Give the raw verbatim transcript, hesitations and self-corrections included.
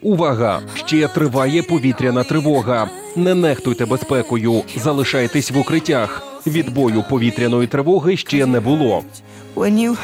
Увага! Ще триває повітряна тривога. Не нехтуйте безпекою, залишайтесь в укриттях. Відбою повітряної тривоги ще не було. When you